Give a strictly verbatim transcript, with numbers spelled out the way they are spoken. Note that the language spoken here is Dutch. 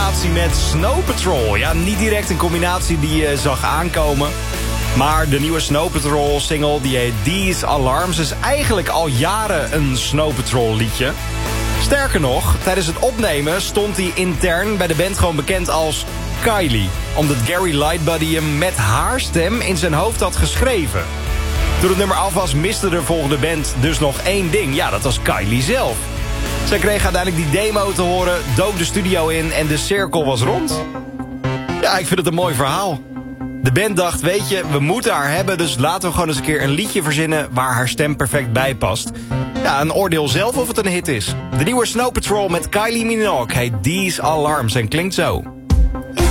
combinatie met Snow Patrol. Ja, niet direct een combinatie die je zag aankomen. Maar de nieuwe Snow Patrol single, die heet These Alarms, is eigenlijk al jaren een Snow Patrol liedje. Sterker nog, tijdens het opnemen stond hij intern bij de band gewoon bekend als Kylie. Omdat Gary Lightbody hem met haar stem in zijn hoofd had geschreven. Toen het nummer af was, miste de volgende band dus nog één ding. Ja, dat was Kylie zelf. Zij kreeg uiteindelijk die demo te horen, dook de studio in en de cirkel was rond. Ja, ik vind het een mooi verhaal. De band dacht, weet je, we moeten haar hebben, dus laten we gewoon eens een keer een liedje verzinnen waar haar stem perfect bij past. Ja, een oordeel zelf of het een hit is. De nieuwe Snow Patrol met Kylie Minogue heet These Alarms en klinkt zo.